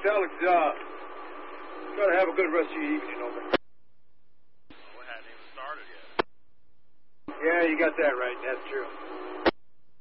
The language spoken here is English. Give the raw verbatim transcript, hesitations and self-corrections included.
Alex, uh, gotta have a good rest of your evening, over. Well, we hadn't even started yet. Yeah, you got that right. That's true.